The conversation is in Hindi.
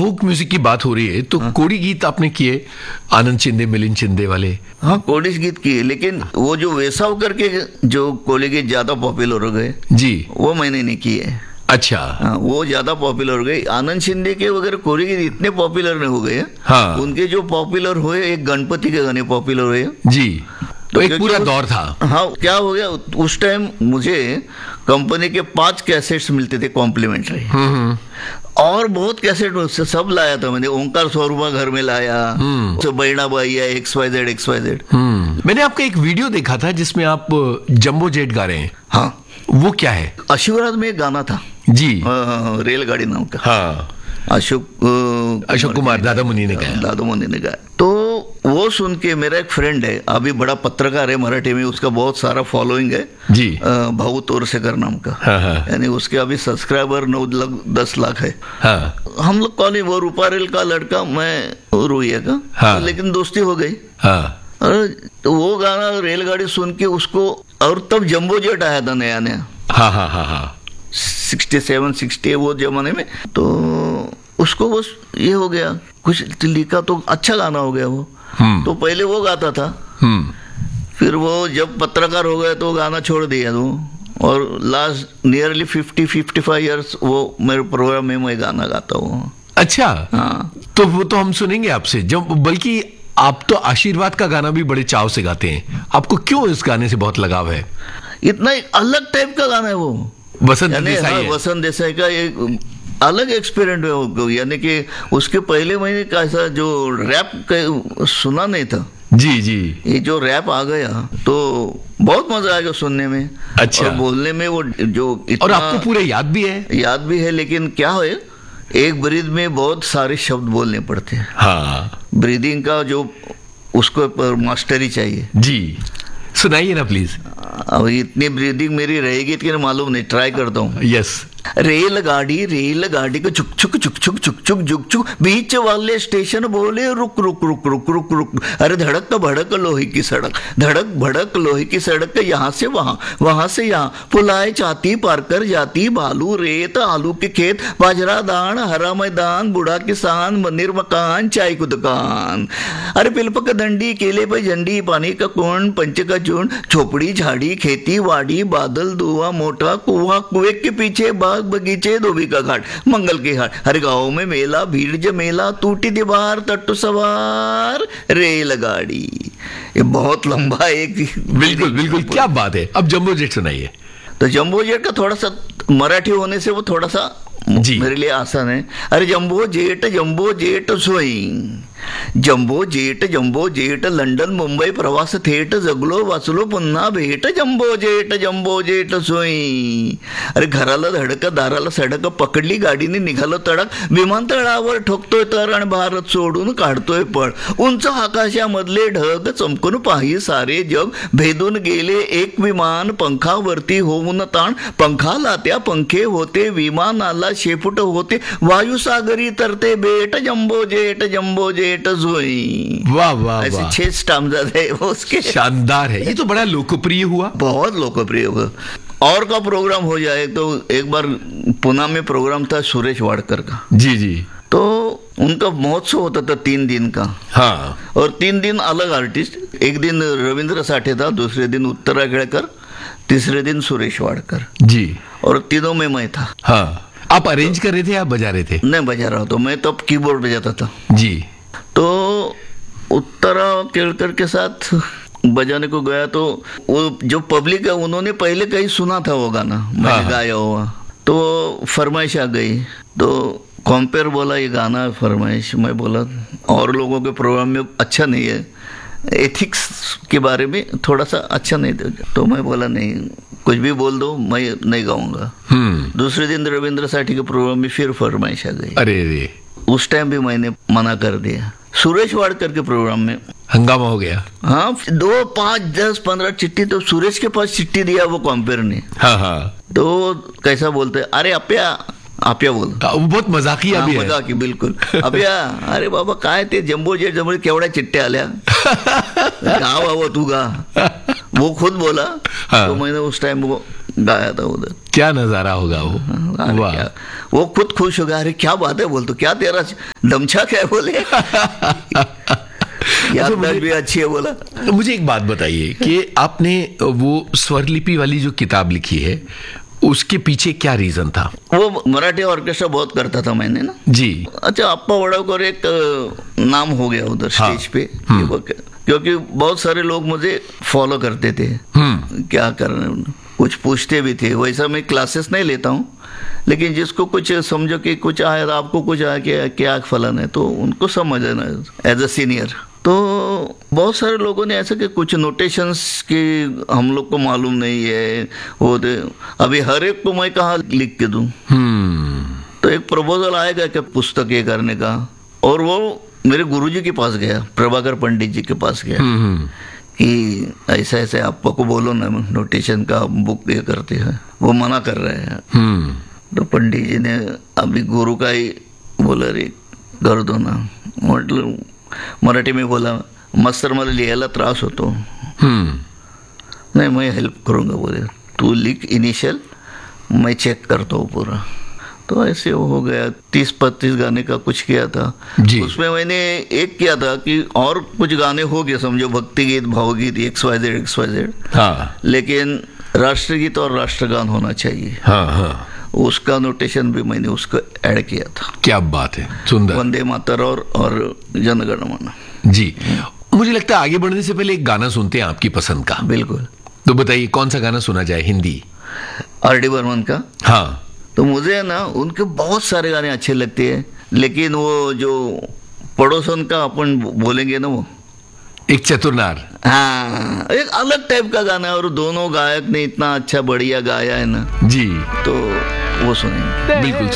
फोक म्यूजिक की बात हो रही है तो कोड़ी गीत आपने किए, आनंद शिंदे, मिलिंद शिंदे वाले? हाँ, कोड़ी गीत किए, लेकिन वो जो वैसा होकर के जो कोड़ी गीत ज्यादा पॉपुलर हो गए जी, वो मैंने नहीं किए। अच्छा। हाँ, वो ज्यादा पॉपुलर हो गए। आनंद शिंदे के वगैरह कोरी गीत इतने पॉपुलर नहीं हो गए। हाँ। उनके जो पॉपुलर हुए, एक गणपति के गाने पॉपुलर हुए जी, तो एक पूरा दौर था। हाँ, क्या हो गया उस टाइम, मुझे कंपनी के 5 कैसेट्स मिलते थे कॉम्प्लीमेंट्री, और बहुत कैसेट उससे सब लाया था मैंने। ओंकार स्वरूपा घर में लाया, बहना बाई है, XYZ। मैंने आपका एक वीडियो देखा था जिसमें आप जंबो जेट गा रहे हैं। हाँ, वो क्या है? आशीर्वाद में एक गाना था जी, रेलगाड़ी नाम का। हाँ, अशोक कुमार दादा मुनि ने गाया। तो वो सुन के, मेरा एक फ्रेंड है अभी, बड़ा पत्रकार है मराठी में, उसका बहुत सारा फॉलोइंग है जी, भाऊ तोरसेकर नाम का। हाँ। यानी उसके अभी सब्सक्राइबर 9-10 लाख है। हाँ। हम लोग कॉलेज, वो रूपारेल का लड़का, मैं रोहिया का। हाँ। लेकिन दोस्ती हो गई। हाँ। तो वो गाना रेलगाड़ी सुन के उसको, और तब जंबो जेट आया था नया। हाँ। 67-60 वो जमाने में। तो उसको बस ये हो गया, कुछ लिखा तो अच्छा गाना हो गया वो। तो पहले वो गाता था, फिर वो जब पत्रकार हो गया तो गाना छोड़ दिया वो, और लास्ट नियरली 50-55 ईयर्स वो मेरे प्रोग्राम में मैं गाना गाता हूँ। अच्छा। हाँ, तो वो तो हम सुनेंगे आपसे, जब बल्कि आप तो आशीर्वाद का गाना भी बड़े चाव से गाते हैं। आपको क्यों इस गाने से बहुत लगाव है? इतना अलग टाइप का गाना है वो। वसंत देसाई है। वसंत देसाई का एक अलग एक्सपीरियंस है, यानी कि उसके पहले मैंने कैसा जो रैप सुना नहीं था। जी। ये जो रैप आ गया तो बहुत मजा आएगा सुनने में। अच्छा। और बोलने में वो जो इतना, और आपको पूरे याद भी है? लेकिन क्या है, एक ब्रीद में बहुत सारे शब्द बोलने पड़ते हैं। हाँ, ब्रीदिंग का जो उसको मास्टरी चाहिए जी। सुनाइए ना प्लीज। अब इतनी ब्रीदिंग मेरी रहेगी कि मालूम नहीं, ट्राई करता हूँ। यस। रेलगाड़ी को चुक चुक बीच वाले स्टेशन बोले रुक रुक रुक रुक रुक रुक। अरे धड़क का भड़क लोहे की सड़क, धड़क भड़क लोहे की सड़क, यहाँ से वहां, वहां से यहाँ, पुलाए चाती पार कर जाती, बालू रेत आलू के खेत, बाजरा दान हरा मैदान, बूढ़ा किसान मंदिर मकान चाय की दुकान। अरे पिलपक दंडी केले पे झंडी, पानी का कौन पंच का चूर्ण, झोपड़ी झाड़ी खेती बाड़ी, बादल धुआं मोटा कुआ, कुएं के पीछे बाग बगीचे, धोबी का घाट, मंगल के हाट, हर गांव में मेला भीड़ जमेला, टूटी दीवार तट्टू सवार रेलगाड़ी। ये बहुत लंबा एक। बिल्कुल क्या बात है। अब जंबो जेट सुनाइए। तो जंबो जेट का थोड़ा सा मराठी होने से वो थोड़ा सा जी मेरे लिए आसान है। अरे जंबो जेट सोई, जंबो जेट लंडन मुंबई प्रवास थेट, जगलो वाचलो पुन्हा भेट, जंबो जेट सोई। अरे घराला धडक दाराला सडक, पकडली गाडीने निघालो तडक, विमानतळावर ठोकतोय तर आणि भारत सोडून काढतोय पळ, उंच आकाशामधले ढग चमकून पाही सारे जग, भेदून गेले एक विमान पंखावरती होऊन ताण, पंखाला त्या पंखे होते, विमानाला शेपूट होते, वायुसागरी तरते बेट, जंबो जेट जोई। वाह ऐसे 6 स्टाम्स है उसके। शानदार है। ये तो बड़ा लोकप्रिय हुआ, बहुत लोकप्रिय हुआ। और का प्रोग्राम हो जाए तो एक बार पुणे में प्रोग्राम था सुरेश वाडकर का। जी। तो उनका महोत्सव होता था 3 दिन का। हाँ। और 3 दिन अलग आर्टिस्ट, एक दिन रविंद्र साठे था, दूसरे दिन उत्तरा केळकर, तीसरे दिन सुरेश वाडकर जी। और तीनों में मैं था। हाँ। आप अरेंज कर रहे थे या बजा रहे थे? नहीं, बजा रहा था मैं, तब कीबोर्ड बजाता था जी। तो उत्तरा केळकर के साथ बजाने को गया तो वो जो पब्लिक है उन्होंने पहले कहीं सुना था वो गाना मैंने गाया हुआ, तो फरमाइश आ गई। तो कॉम्पेयर बोला ये गाना फरमाइश, मैं बोला और लोगों के प्रोग्राम में अच्छा नहीं है, एथिक्स के बारे में थोड़ा सा अच्छा नहीं दे, तो मैं बोला नहीं, कुछ भी बोल दो मैं नहीं गाऊंगा। दूसरे दिन रविंद्र साठी के प्रोग्राम में फिर फरमाइश आ गई। अरे उस टाइम भी मैंने मना कर दिया। सुरेश वाडकर के प्रोग्राम में हंगामा हो गया। हाँ, 2, 5, 10, 15 चिट्ठी, तो सुरेश के पास चिट्ठी दिया वो कॉम्पेयर ने। हाँ। तो कैसा बोलते, अरे आप्या बोल, वो बहुत मजाकिया भी है। मजाकी बिलकुल। आप्या, अरे बाबा काय ते जंबो जेट जमळे केवढ्या चिट्ट्या आल्या, गा बाबा तू गा, वो खुद बोला। तो मैंने उस टाइम वो गाया था उधर। क्या नजारा होगा वो। अरे वाह। क्या, वो खुद खुश हो गया, अरे क्या बात है बोल, तो क्या तेरा दमछा क्या है बोले। याददाश्त भी अच्छी है बोला। मुझे एक बात बताइए कि आपने वो स्वरलिपि वाली जो किताब लिखी है उसके पीछे क्या रीजन था? वो मराठी ऑर्केस्ट्रा बहुत करता था मैंने ना जी। अच्छा, अप्पा वड़ावकर एक नाम हो गया उधर स्टेज पे, क्योंकि बहुत सारे लोग मुझे फॉलो करते थे, क्या कर रहे हैं कुछ पूछते भी थे। वैसा मैं क्लासेस नहीं लेता हूँ, लेकिन जिसको कुछ समझो कि कुछ आया, आपको कुछ आया क्या फलन है, तो उनको समझ है ना एज अ सीनियर। तो बहुत सारे लोगों ने ऐसा कि कुछ नोटेशंस की हम लोग को मालूम नहीं है, वो अभी हर एक को मैं कहाँ लिख के दूं। तो एक प्रपोजल आएगा कि पुस्तक ये करने का, और वो मेरे गुरुजी के पास गया, प्रभाकर पंडित जी के पास गया कि ऐसा ऐसे आपको को बोलो ना नोटेशन का बुक ये करते हैं, वो मना कर रहे हैं। तो पंडित जी ने अभी गुरु का ही बोला, रे कर दो ना, मतलब मराठी में बोला, मास्तर मला लिहायला त्रास होतो, नहीं मैं हेल्प करूंगा बोले, तू लिख इनिशियल, मैं चेक करता हूँ पूरा। तो ऐसे हो गया, 30-35 गाने का कुछ किया था जी। उसमें मैंने एक किया था कि और कुछ गाने हो गए समझो, भक्ति गीत, भावगीत, XYZ, हाँ। लेकिन राष्ट्रगीत और राष्ट्रगान होना चाहिए। हाँ। उसका नोटेशन भी मैंने उसको ऐड किया था। क्या बात है, सुंदर। वंदे मातर और जनगण मन। जी। मुझे लगता है आगे बढ़ने से पहले एक गाना सुनते हैं आपकी पसंद का। बिल्कुल। तो बताइए कौन सा गाना सुना जाए? हिंदी? R.D. बर्मन का। हाँ। तो मुझे ना उनके बहुत सारे गाने अच्छे लगते हैं, लेकिन वो जो पड़ोसन का अपन बोलेंगे ना, वो एक चतुरनार। हाँ, एक अलग टाइप का गाना है, और दोनों गायक ने इतना अच्छा बढ़िया गाया है ना, जी। तो वो सुनेंगे बिल्कुल।